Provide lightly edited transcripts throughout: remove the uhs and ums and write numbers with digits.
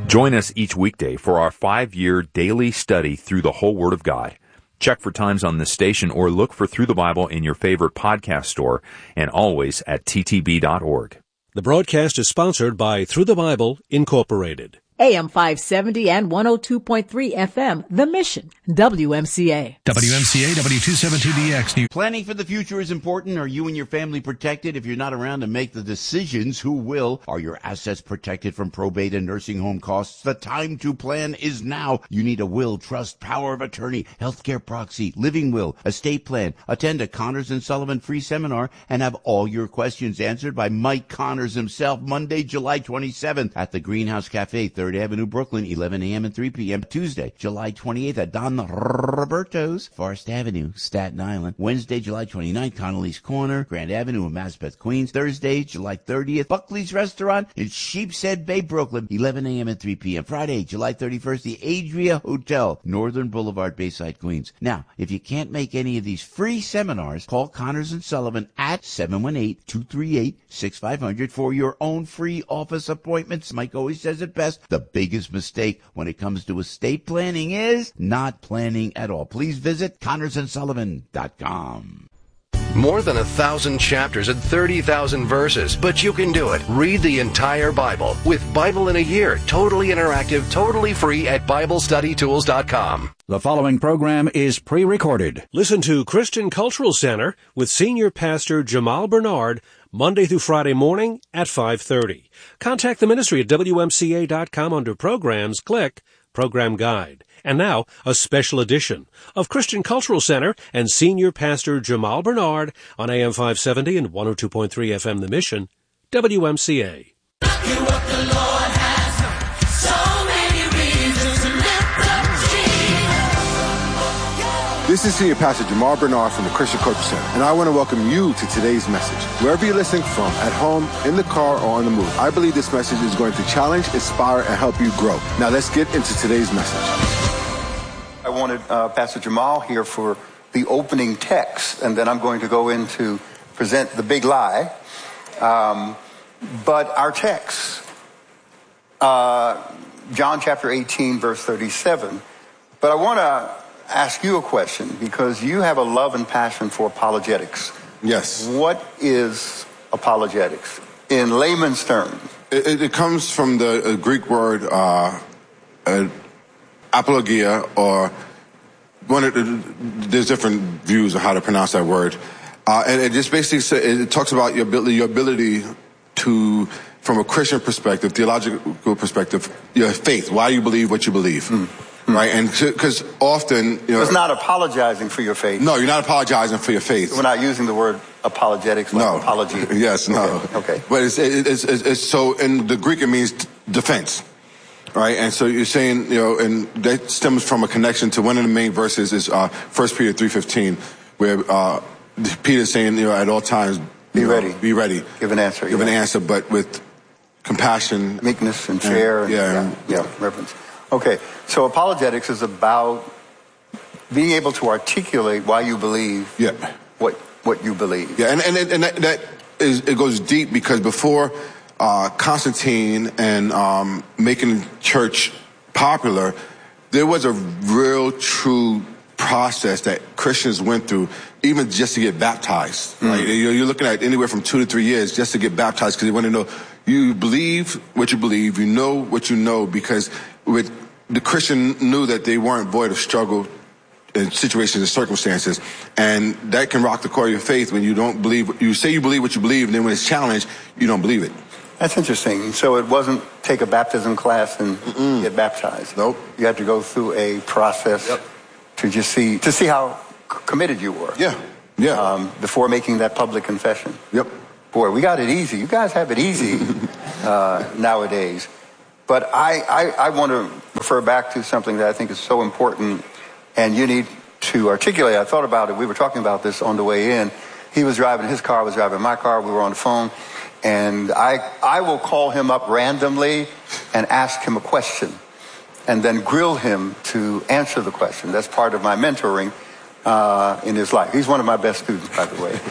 Join us each weekday for our 5-year daily study through the whole Word of God. Check for times on this station or look for Through the Bible in your favorite podcast store and always at ttb.org. The broadcast is sponsored by Through the Bible, Incorporated. AM 570 and 102.3 FM, The Mission, WMCA. WMCA, W272DX. Planning for the future is important. Are you and your family protected? If you're not around to make the decisions, who will? Are your assets protected from probate and nursing home costs? The time to plan is now. You need a will, trust, power of attorney, healthcare proxy, living will, estate plan. Attend a Connors & Sullivan free seminar and have all your questions answered by Mike Connors himself, Monday, July 27th at the Greenhouse Cafe, 3rd Avenue, Brooklyn, 11 a.m. and 3 p.m. Tuesday, July 28th at Don Roberto's, Forest Avenue, Staten Island. Wednesday, July 29th, Connolly's Corner, Grand Avenue in Maspeth, Queens. Thursday, July 30th, Buckley's Restaurant in Sheepshead Bay, Brooklyn, 11 a.m. and 3 p.m. Friday, July 31st, the Adria Hotel, Northern Boulevard, Bayside, Queens. Now, if you can't make any of these free seminars, call Connors & Sullivan at 718-238-6500 for your own free office appointments. Mike always says it best. The biggest mistake when it comes to estate planning is not planning at all. Please visit ConnorsandSullivan.com. More than 1,000 chapters and 30,000 verses, but you can do it. Read the entire Bible with Bible in a Year, totally interactive, totally free at BibleStudyTools.com. The following program is pre-recorded. Listen to Christian Cultural Center with Senior Pastor Jamal Bernard, Monday through Friday morning at 5:30. Contact the ministry at WMCA.com under Programs. Click Program Guide. And now, a special edition of Christian Cultural Center and Senior Pastor Jamal Bernard on AM 570 and 102.3 FM The Mission, WMCA. This is Senior Pastor Jamal Bernard from the Christian Cultural Center, and I want to welcome you to today's message. Wherever you're listening from, at home, in the car, or on the move, I believe this message is going to challenge, inspire, and help you grow. Now let's get into today's message. I wanted Pastor Jamal here for the opening text, and then I'm going to go in to present the big lie. But our text, John chapter 18, verse 37. But I want to ask you a question, because you have a love and passion for apologetics. Yes. What is apologetics in layman's terms? It comes from the Greek word apologia, or there's different views of how to pronounce that word. And it just basically it talks about your ability to, from a Christian perspective, theological perspective, your faith, why you believe what you believe. Right, and because often, it's not apologizing for your faith. No, you're not apologizing for your faith. We're not using the word apologetics like apology. Yes, no. Okay. But it's so in the Greek it means defense, right? And so you're saying, and that stems from a connection to one of the main verses is 1 Peter 3:15, where Peter's saying, at all times, be ready. Be ready. Give an answer. Give an answer, but with compassion, meekness, and fear. Reverence. Okay, so apologetics is about being able to articulate why you believe what you believe. Yeah, and it goes deep, because before Constantine and making church popular, there was a real, true process that Christians went through, even just to get baptized. Right? You're looking at anywhere from 2 to 3 years just to get baptized, because they want to know you believe what you believe, you know what you know, because the Christian knew that they weren't void of struggle in situations and circumstances, and that can rock the core of your faith when you don't believe. You say you believe what you believe, and then when it's challenged, you don't believe it. That's interesting. So it wasn't take a baptism class and get baptized. Nope. You had to go through a process to see how committed you were. Yeah. Before making that public confession. Yep. Boy, we got it easy. You guys have it easy nowadays. But I want to refer back to something that I think is so important, and you need to articulate. I thought about it. We were talking about this on the way in. He was driving his car, I was driving my car. We were on the phone, and I will call him up randomly and ask him a question, and then grill him to answer the question. That's part of my mentoring in his life. He's one of my best students, by the way.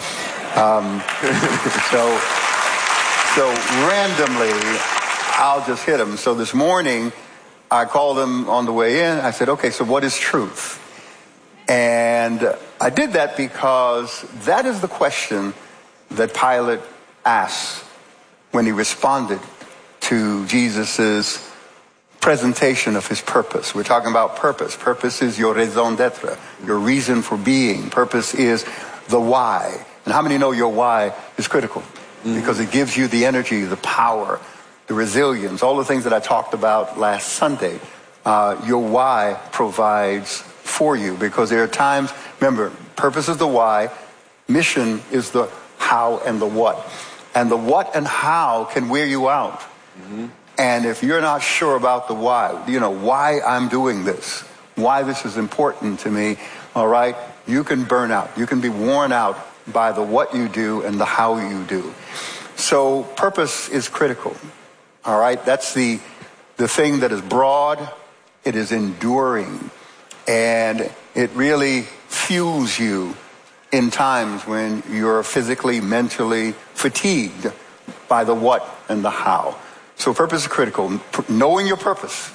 So randomly, I'll just hit him. So this morning, I called them on the way in. I said, okay, so what is truth? And I did that because that is the question that Pilate asked when he responded to Jesus's presentation of his purpose. We're talking about purpose. Purpose is your raison d'etre, your reason for being. Purpose is the why. And how many know your why is critical? Because it gives you the energy, the power, the resilience, all the things that I talked about last Sunday. Your why provides for you, because there are times, remember, purpose is the why, mission is the how and the what. And the what and how can wear you out. And if you're not sure about the why, why I'm doing this, why this is important to me, all right, you can burn out. You can be worn out by the what you do and the how you do. So purpose is critical, all right? That's the thing that is broad, it is enduring, and it really fuels you in times when you're physically, mentally fatigued by the what and the how. So purpose is critical. Knowing your purpose.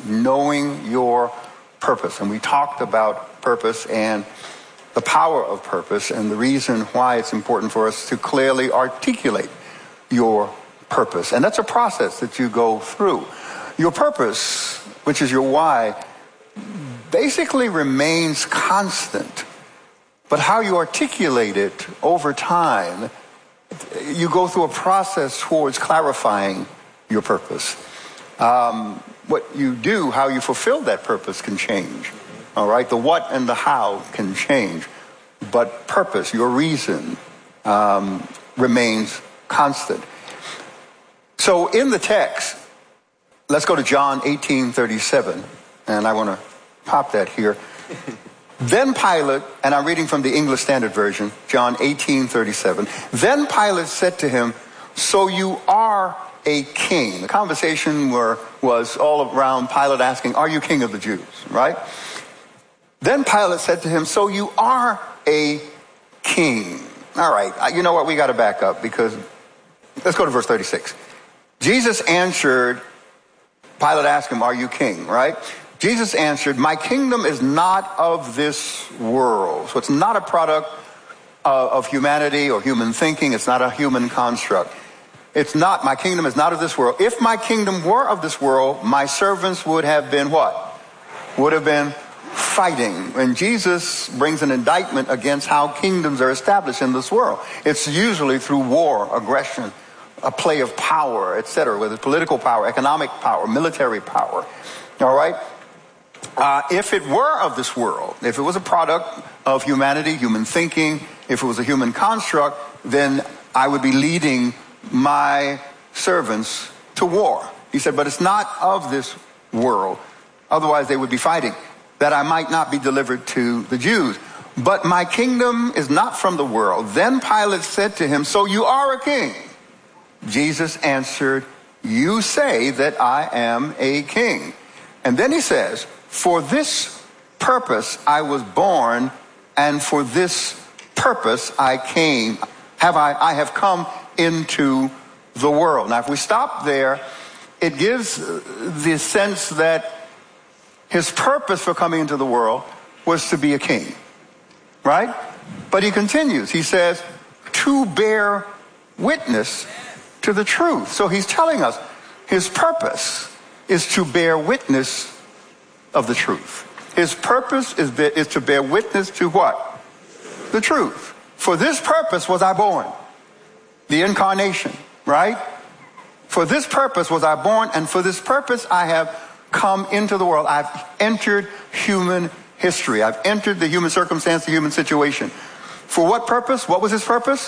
And we talked about purpose and the power of purpose and the reason why it's important for us to clearly articulate your purpose. And that's a process that you go through. Your purpose, which is your why, basically remains constant. But how you articulate it over time, you go through a process towards clarifying your purpose. What you do, how you fulfill that purpose can change. All right, the what and the how can change. But purpose, your reason, remains constant. So in the text, let's go to John 18:37. And I want to pop that here. Then Pilate, and I'm reading from the English Standard Version, John 18:37. Then Pilate said to him, so you are a king. The conversation was all around Pilate asking, are you king of the Jews, right? Then Pilate said to him, so you are a king. All right, you know what? We got to back up because let's go to verse 36. Jesus answered, Pilate asked him, are you king, right? Jesus answered, my kingdom is not of this world. So it's not a product of humanity or human thinking. It's not a human construct. My kingdom is not of this world. If my kingdom were of this world, my servants would have been what? Would have been fighting. And Jesus brings an indictment against how kingdoms are established in this world. It's usually through war, aggression, a play of power, etc., whether it's political power, economic power, military power. All right? If it were of this world, if it was a product of humanity, human thinking, if it was a human construct, then I would be leading my servants to war. He said, but it's not of this world. Otherwise they would be fighting, that I might not be delivered to the Jews. But my kingdom is not from the world. Then Pilate said to him, so you are a king? Jesus answered, you say that I am a king. And then he says, for this purpose I was born, and for this purpose I came. I have come into the world. Now, if we stop there, it gives the sense that his purpose for coming into the world was to be a king, right? But he continues. He says, to bear witness to the truth. So he's telling us his purpose is to bear witness of the truth. His purpose is to bear witness to what? The truth. For this purpose was I born. The incarnation, right? For this purpose was I born, and for this purpose I have come into the world. I've entered human history. I've entered the human circumstance, the human situation. For what purpose? What was his purpose?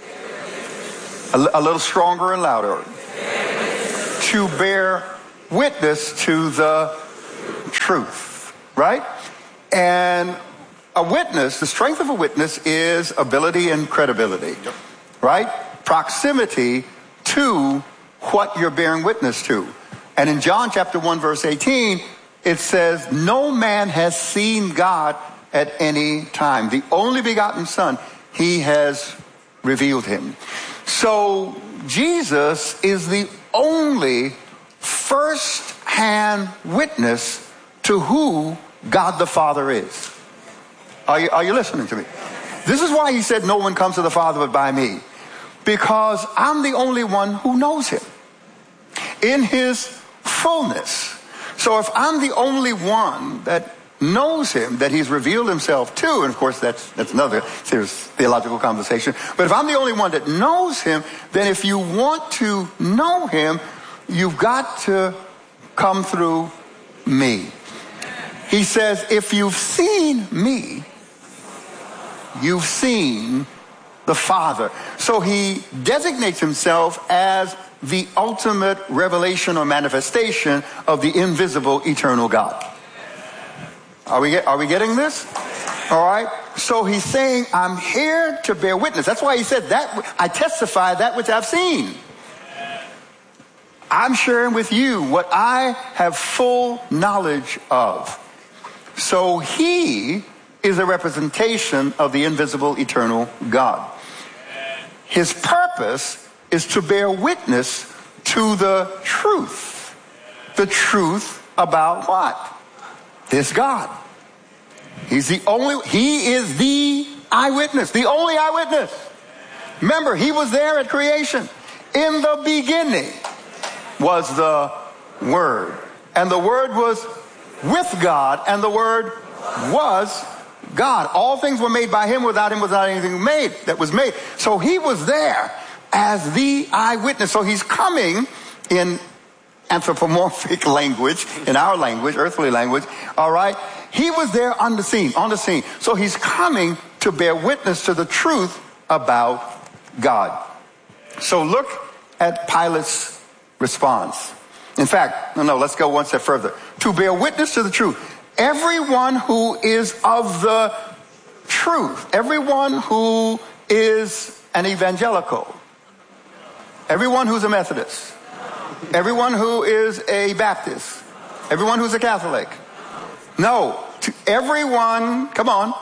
A little stronger and louder. To bear witness to the truth, right? And a witness, the strength of a witness is ability and credibility, right? Proximity to what you're bearing witness to. And in John chapter 1 verse 18, it says, no man has seen God at any time. The only begotten Son, he has revealed him. So Jesus is the only first first-hand witness to who God the Father is. Are you listening to me? This is why he said no one comes to the Father but by me. Because I'm the only one who knows him in his fullness. So if I'm the only one that knows him, that he's revealed himself to, and of course that's another serious theological conversation, but if I'm the only one that knows him, then if you want to know him, you've got to come through me. He says, if you've seen me, you've seen the Father. So he designates himself as the ultimate revelation or manifestation of the invisible eternal God. Are we getting this? All right. So he's saying, I'm here to bear witness. That's why he said that I testify that which I've seen. I'm sharing with you what I have full knowledge of. So he is a representation of the invisible eternal God. His purpose is to bear witness to the truth. The truth about what? This God. He is the eyewitness, the only eyewitness. Remember, he was there at creation. In the beginning was the Word. And the Word was with God, and the Word was God. All things were made by him. Without him was not anything made that was made. So he was there as the eyewitness. So he's coming in anthropomorphic language, in our language, earthly language. All right. He was there on the scene. So he's coming to bear witness to the truth about God. So look at Pilate's response. In fact, let's go one step further. To bear witness to the truth. Everyone who is of the truth, everyone who is an evangelical, everyone who's a Methodist, everyone who is a Baptist, everyone who's a Catholic. No, to everyone, come on,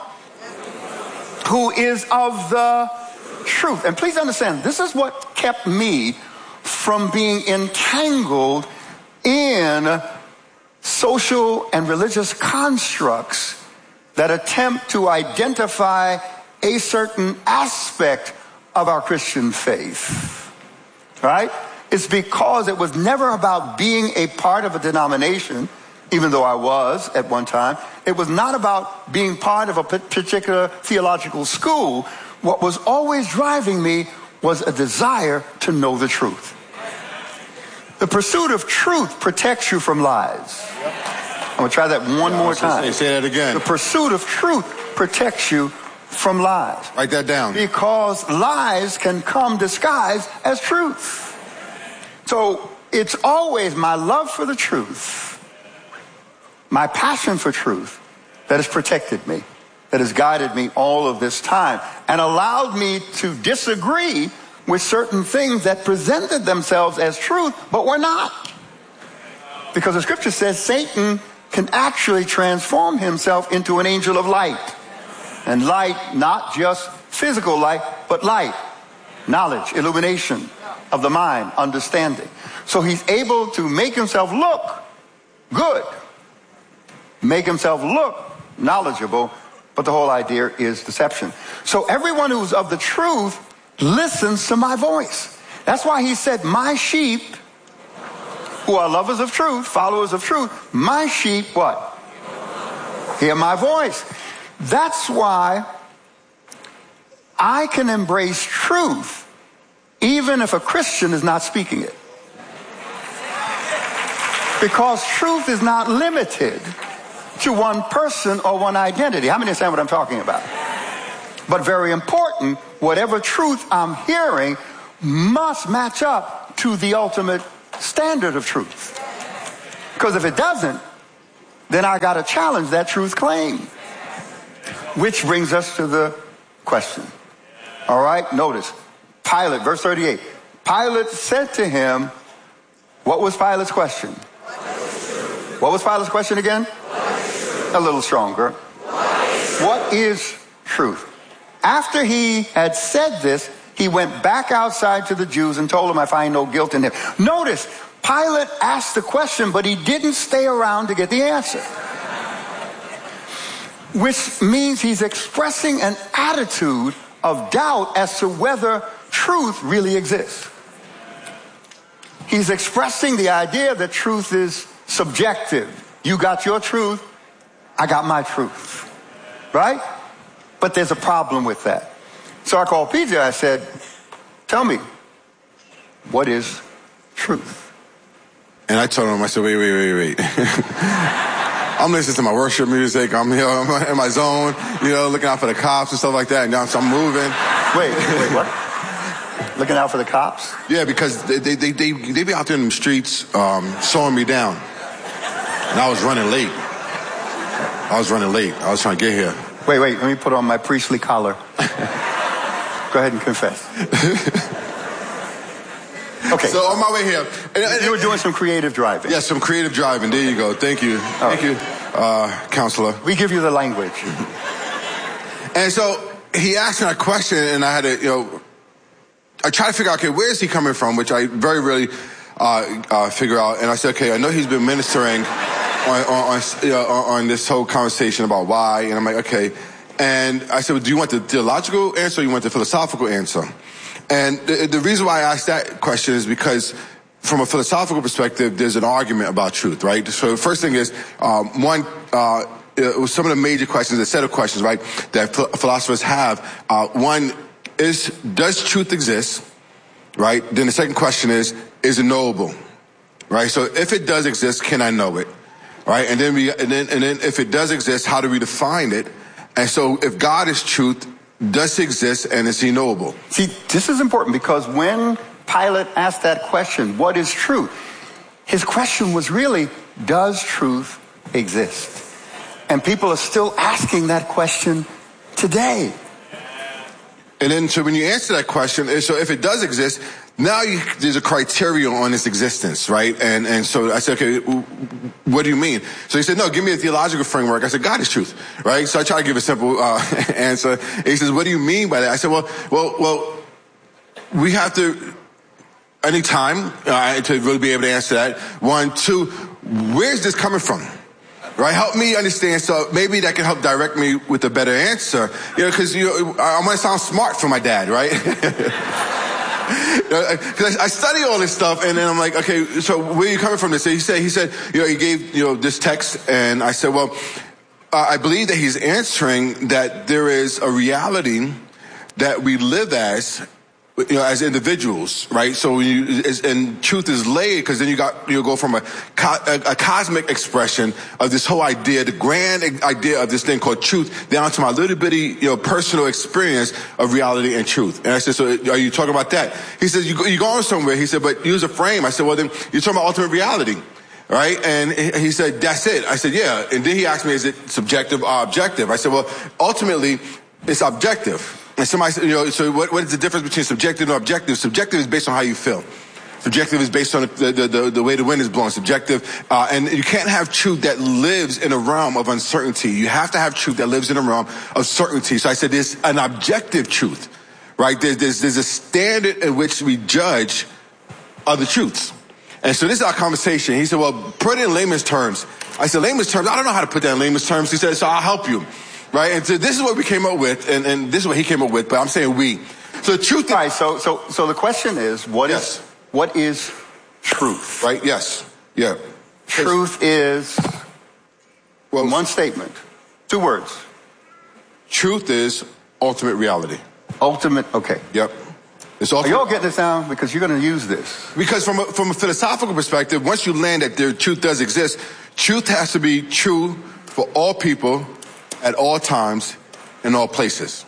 who is of the truth. And please understand, this is what kept me from being entangled in social and religious constructs that attempt to identify a certain aspect of our Christian faith. Right? It's because it was never about being a part of a denomination, even though I was at one time. It was not about being part of a particular theological school. What was always driving me was a desire to know the truth. The pursuit of truth protects you from lies. I'm going to try that one more time. Say that again. The pursuit of truth protects you from lies. Write that down. Because lies can come disguised as truth. So it's always my love for the truth, my passion for truth, that has protected me, that has guided me all of this time, and allowed me to disagree with certain things that presented themselves as truth, but were not. Because the scripture says Satan can actually transform himself into an angel of light. And light, not just physical light, but light, knowledge, illumination of the mind, understanding. So he's able to make himself look good, make himself look knowledgeable, but the whole idea is deception. So everyone who's of the truth listens to my voice. That's why he said, my sheep, who are lovers of truth, followers of truth, my sheep, what? Hear my voice. That's why I can embrace truth even if a Christian is not speaking it. Because truth is not limited to one person or one identity. How many understand what I'm talking about? But very important, whatever truth I'm hearing must match up to the ultimate standard of truth. Because if it doesn't, then I got to challenge that truth claim. Which brings us to the question. All right, notice. Pilate, verse 38. Pilate said to him, what was Pilate's question? What was Pilate's question again? A little stronger. What is truth? After he had said this, he went back outside to the Jews and told them, I find no guilt in him. Notice, Pilate asked the question, but he didn't stay around to get the answer. Which means he's expressing an attitude of doubt as to whether truth really exists. He's expressing the idea that truth is subjective. You got your truth, I got my truth. Right? But there's a problem with that. So I called PJ, I said, tell me, what is truth? And I told him, I said, wait. I'm listening to my worship music. I'm here, I'm in my zone, looking out for the cops and stuff like that. And now I'm moving. Wait, what? Looking out for the cops? Yeah, because they be out there in the streets slowing me down. And I was running late. I was trying to get here. Wait, let me put on my priestly collar. Go ahead and confess. Okay. So on my way here. You were doing some creative driving. Yeah, some creative driving. There you go. Thank you. Thank you, counselor. We give you the language. And so he asked me a question, and I had to, I tried to figure out, okay, where is he coming from, which I very rarely figure out. And I said, okay, I know he's been ministering on this whole conversation about why. And I'm like, okay. And I said, well, do you want the theological answer or you want the philosophical answer? And the reason why I asked that question is because from a philosophical perspective, there's an argument about truth, right? So the first thing is, some of the major questions, a set of questions, right, that philosophers have. One is, does truth exist, right? Then the second question is it knowable, right? So if it does exist, can I know it, right? And then if it does exist, how do we define it? And so if God is truth, does he exist and is he knowable? See, this is important because when Pilate asked that question, what is truth? His question was really, does truth exist? And people are still asking that question today. And then, so when you answer that question, so if it does exist, now there's a criteria on its existence, right? And so I said, okay, what do you mean? So he said, no, give me a theological framework. I said, God is truth, right? So I try to give a simple answer. And he says, what do you mean by that? I said, well, we have to, anytime to really be able to answer that. 1, 2, where's this coming from? Right, help me understand. So maybe that can help direct me with a better answer. Because I want to sound smart for my dad, right? Because I study all this stuff, and then I'm like, okay, so where are you coming from? This? So he said, he gave this text, and I said, well, I believe that he's answering that there is a reality that we live as individuals, right? So and truth is laid because then you go from a cosmic expression of this whole idea, the grand idea of this thing called truth, down to my little bitty, personal experience of reality and truth. And I said, so are you talking about that? He says, you're going somewhere. He said, but use a frame. I said, well, then you're talking about ultimate reality. Right? And he said, that's it. I said, yeah. And then he asked me, is it subjective or objective? I said, well, ultimately it's objective. And somebody said, so what is the difference between subjective and objective? Subjective is based on how you feel. Subjective is based on the way the wind is blowing. Subjective, and you can't have truth that lives in a realm of uncertainty. You have to have truth that lives in a realm of certainty. So I said, there's an objective truth, right? There's a standard in which we judge other truths. And so this is our conversation. He said, well, put it in layman's terms. I said, layman's terms? I don't know how to put that in layman's terms. He said, so I'll help you. Right? And so this is what we came up with, and this is what he came up with, but I'm saying we. So the truth is... Right, so the question is, what is truth? Right, yes. Yeah. Truth is, well, one statement, 2 words. Truth is ultimate reality. Ultimate, okay. Yep. It's ultimate. Are you all getting this down? Because you're going to use this. Because from a philosophical perspective, once you land that there truth does exist, truth has to be true for all people, at all times, in all places.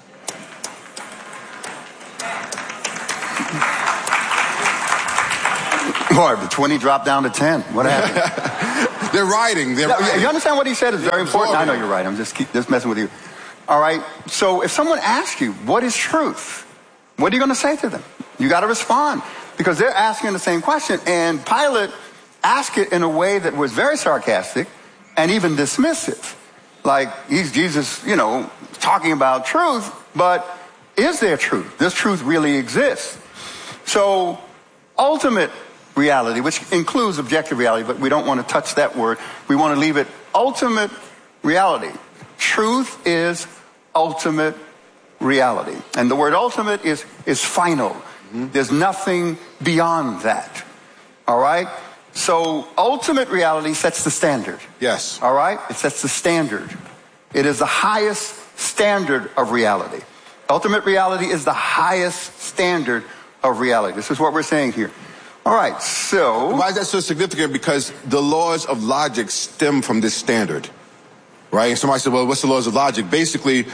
Boy, the 20 dropped down to 10. What happened? They're riding. You understand what he said is very important? I know you're right. I'm just messing with you. All right. So if someone asks you, what is truth? What are you going to say to them? You got to respond because they're asking the same question. And Pilate asked it in a way that was very sarcastic and even dismissive. Like he's Jesus, talking about truth, but is there truth? Does truth really exist? So ultimate reality, which includes objective reality, but we don't want to touch that word. We want to leave it ultimate reality. Truth is ultimate reality. And the word ultimate is final. There's nothing beyond that. All right? So ultimate reality sets the standard. Yes. All right? It sets the standard. It is the highest standard of reality. Ultimate reality is the highest standard of reality. This is what we're saying here. All right, so... Why is that so significant? Because the laws of logic stem from this standard, right? And somebody said, well, what's the laws of logic? Basically,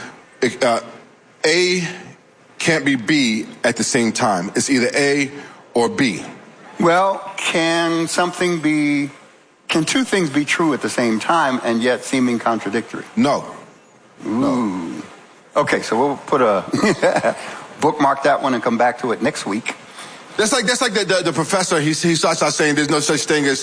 A can't be B at the same time. It's either A or B. Well, can two things be true at the same time and yet seeming contradictory? No. Ooh. No. Okay, so we'll put bookmark that one and come back to it next week. That's like the professor. He starts out saying there's no such thing as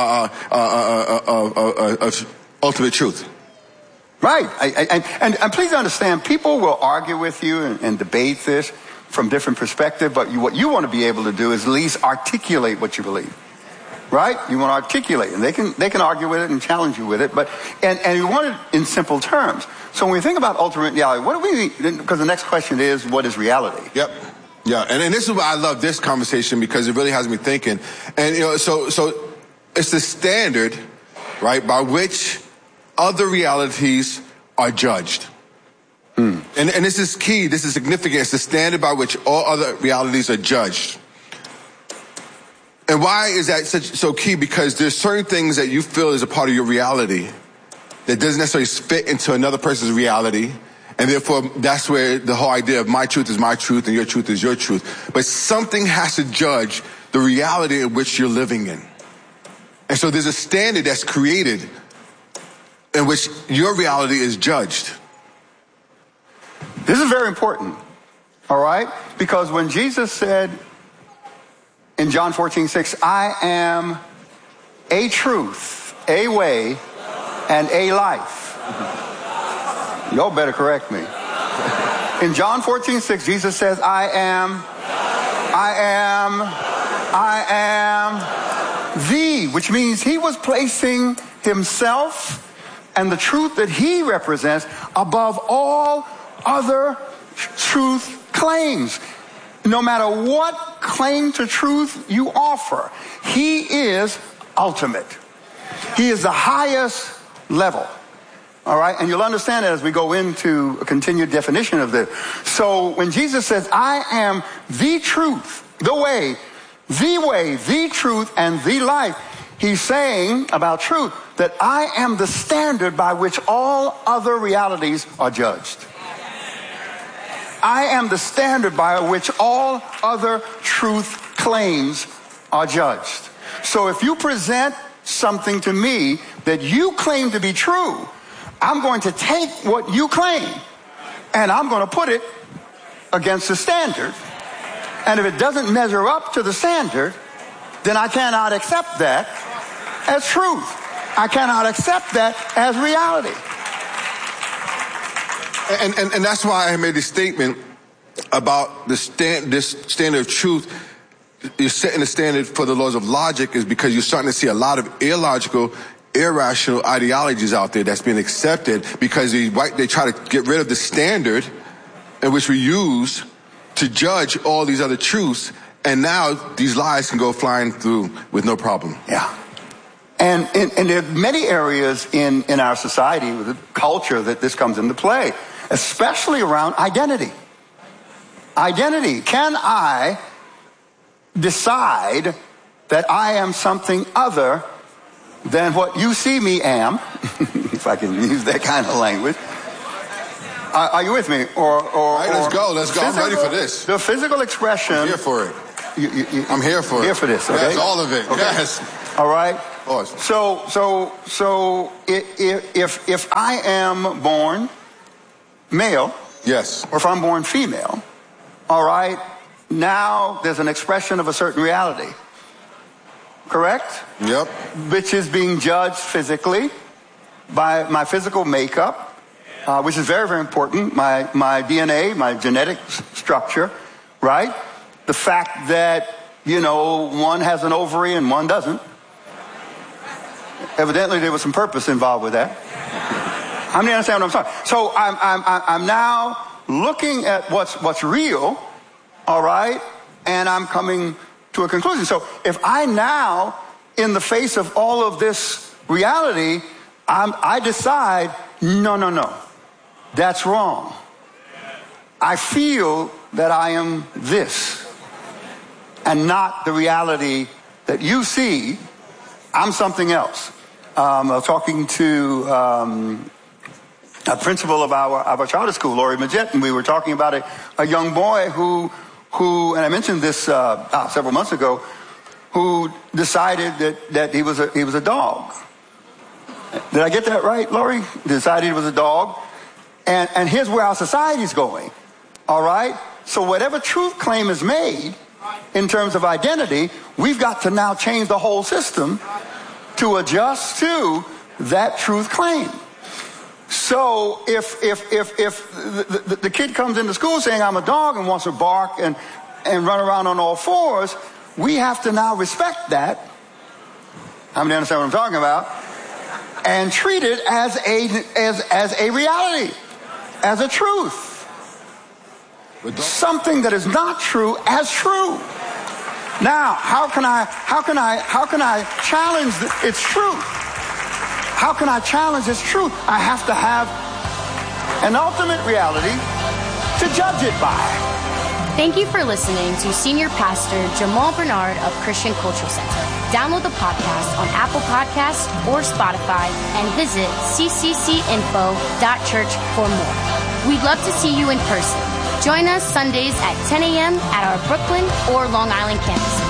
ultimate truth. Right. And please understand, people will argue with you and debate this from different perspectives, but what you want to be able to do is at least articulate what you believe. Right? You want to articulate, and they can argue with it and challenge you with it, but and you want it in simple terms. So when we think about ultimate reality, what do we mean? Because the next question is, what is reality? Yep. Yeah, and this is why I love this conversation, because it really has me thinking. And so it's the standard, right, by which other realities are judged. And this is key. This is significant. It's the standard by which all other realities are judged. And why is that so key? Because there's certain things that you feel is a part of your reality that doesn't necessarily fit into another person's reality. And therefore, that's where the whole idea of my truth is my truth and your truth is your truth. But something has to judge the reality in which you're living in. And so there's a standard that's created in which your reality is judged. This is very important, all right? Because when Jesus said in John 14:6, I am a truth, a way, and a life. Y'all better correct me. In John 14:6, Jesus says, I am the, which means he was placing himself and the truth that he represents above all other truth claims. No matter what claim to truth you offer, he is ultimate. He is the highest level. All right, and you'll understand that as we go into a continued definition of this. So when Jesus says, I am the truth, the way, the truth, and the life, he's saying about truth that I am the standard by which all other realities are judged. I am the standard by which all other truth claims are judged. So if you present something to me that you claim to be true, I'm going to take what you claim and I'm going to put it against the standard. And if it doesn't measure up to the standard, then I cannot accept that as truth. I cannot accept that as reality. And that's why I made this statement about this standard of truth. You're setting the standard for the laws of logic is because you're starting to see a lot of illogical, irrational ideologies out there that's been accepted because they try to get rid of the standard in which we use to judge all these other truths, and now these lies can go flying through with no problem. Yeah. And there are many areas in our society, with the culture, that this comes into play, especially around identity. Identity. Can I decide that I am something other than what you see me am, if I can use that kind of language? Are you with me? All right, let's go. I'm ready for this. The physical expression. I'm here for it. I'm here for it. Here for this, okay? Yes, all of it. Okay. Yes. All right. Awesome. So if I am born male, yes, or if I'm born female, all right, now there's an expression of a certain reality. Correct? Yep. Which is being judged physically by my physical makeup, which is very, very important. My DNA, my genetic structure, right? The fact that one has an ovary and one doesn't. Evidently, there was some purpose involved with that. How many understand what I'm saying? So I'm now looking at what's real, all right, and I'm coming to a conclusion. So if I now, in the face of all of this reality, I decide, no, that's wrong. I feel that I am this and not the reality that you see. I'm something else. I was talking to a principal of our charter school, Laurie Majette, and we were talking about a young boy who, and I mentioned this several months ago, who decided that he was a dog. Did I get that right, Laurie? Decided he was a dog. And here's where our society's going. All right? So whatever truth claim is made in terms of identity, we've got to now change the whole system to adjust to that truth claim. So if the kid comes into school saying I'm a dog and wants to bark and run around on all fours, we have to now respect that. How many understand what I'm talking about? And treat it as a reality, as a truth. Something that is not true as true. Now, how can I challenge its truth? How can I challenge its truth? I have to have an ultimate reality to judge it by. Thank you for listening to Senior Pastor Jamal Bernard of Christian Cultural Center. Download the podcast on Apple Podcasts or Spotify and visit cccinfo.church for more. We'd love to see you in person. Join us Sundays at 10 a.m. at our Brooklyn or Long Island campuses.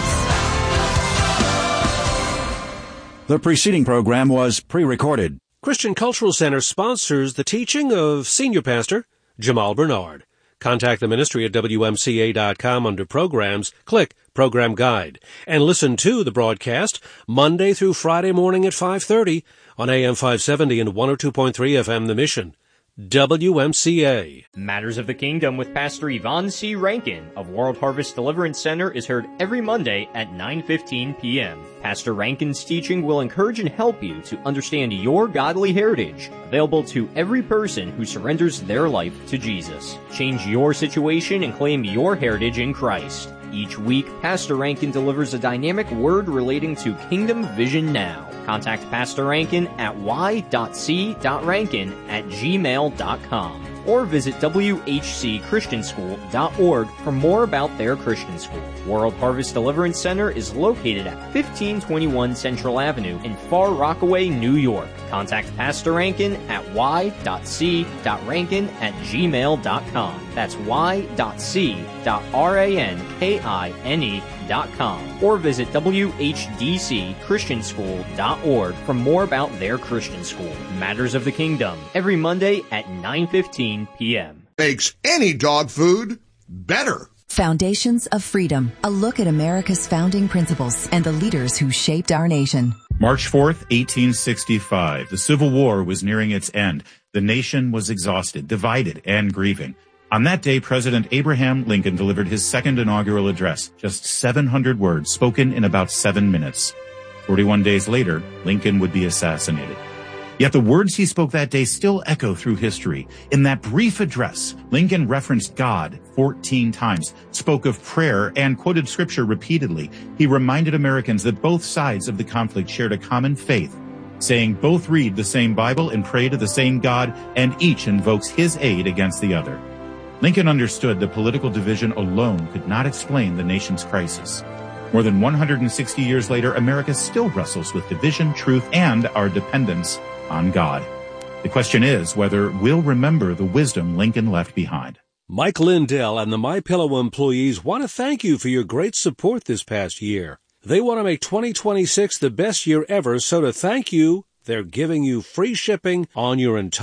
The preceding program was pre-recorded. Christian Cultural Center sponsors the teaching of Senior Pastor Jamal Bernard. Contact the ministry at WMCA.com under Programs. Click Program Guide. And listen to the broadcast Monday through Friday morning at 5:30 on AM 570 and 102.3 FM The Mission. WMCA. Matters of the Kingdom with Pastor Yvonne C. Rankin of World Harvest Deliverance Center is heard every Monday at 9:15 p.m. Pastor Rankin's teaching will encourage and help you to understand your godly heritage, available to every person who surrenders their life to Jesus. Change your situation and claim your heritage in Christ. Each week, Pastor Rankin delivers a dynamic word relating to Kingdom Vision Now. Contact Pastor Rankin at y.c.rankin@gmail.com or visit whcchristianschool.org for more about their Christian school. World Harvest Deliverance Center is located at 1521 Central Avenue in Far Rockaway, New York. Contact Pastor Rankin at y.c.rankin@gmail.com. That's y.c.rankine.com. Or visit whdcchristianschool.org for more about their Christian school. Matters of the Kingdom, every Monday at 9:15 p.m. Makes any dog food better. Foundations of Freedom, a look at America's founding principles and the leaders who shaped our nation. March 4th, 1865. The Civil War was nearing its end. The nation was exhausted, divided, and grieving. On that day, President Abraham Lincoln delivered his second inaugural address, just 700 words spoken in about 7 minutes. 41 days later, Lincoln would be assassinated. Yet the words he spoke that day still echo through history. In that brief address, Lincoln referenced God 14 times, spoke of prayer, and quoted scripture repeatedly. He reminded Americans that both sides of the conflict shared a common faith, saying both read the same Bible and pray to the same God, and each invokes his aid against the other. Lincoln understood that political division alone could not explain the nation's crisis. More than 160 years later, America still wrestles with division, truth, and our dependence on God. The question is whether we'll remember the wisdom Lincoln left behind. Mike Lindell and the MyPillow employees want to thank you for your great support this past year. They want to make 2026 the best year ever, so to thank you, they're giving you free shipping on your entire